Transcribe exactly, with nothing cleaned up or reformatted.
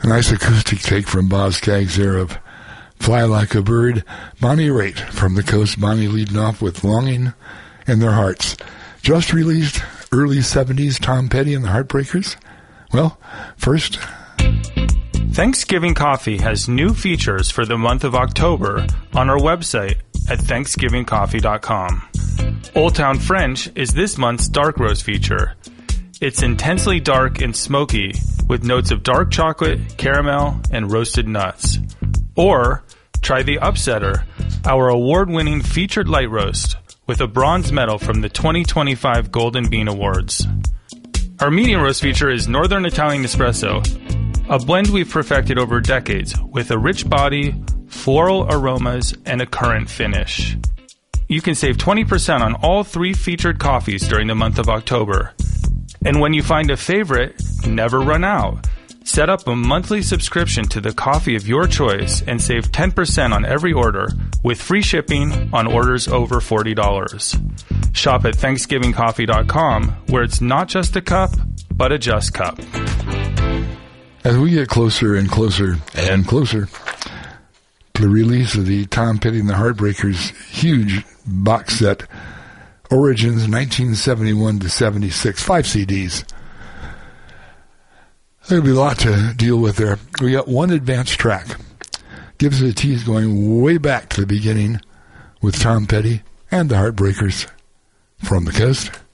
A nice acoustic take from Boz Scaggs there of Fly Like a Bird. Bonnie Raitt from the coast. Bonnie leading off with Longing in Their Hearts. Just released early seventies Tom Petty and the Heartbreakers. Well, first... Thanksgiving Coffee has new features for the month of October on our website at thanksgiving coffee dot com. Old Town French is this month's dark roast feature. It's intensely dark and smoky with notes of dark chocolate, caramel, and roasted nuts. Or try the Upsetter, our award-winning featured light roast with a bronze medal from the twenty twenty-five Golden Bean Awards. Our medium roast feature is Northern Italian Espresso, a blend we've perfected over decades with a rich body, floral aromas, and a current finish. You can save twenty percent on all three featured coffees during the month of October. And when you find a favorite, never run out. Set up a monthly subscription to the coffee of your choice and save ten percent on every order with free shipping on orders over forty dollars. Shop at thanksgiving coffee dot com, where it's not just a cup, but a just cup. As we get closer and closer and closer to the release of the Tom Petty and the Heartbreakers huge box set, Origins nineteen seventy-one to seventy-six, five C Ds. There'll be a lot to deal with there. We got one advanced track. Gives us a tease going way back to the beginning with Tom Petty and the Heartbreakers from the coast.